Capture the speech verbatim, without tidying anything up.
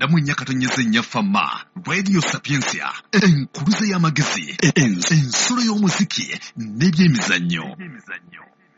ddamu ennyakatonnyeza ennyafamma Radio Sapiensia enkuluze y'amagezi ensulo y'omuziki n'ebyemizannyo.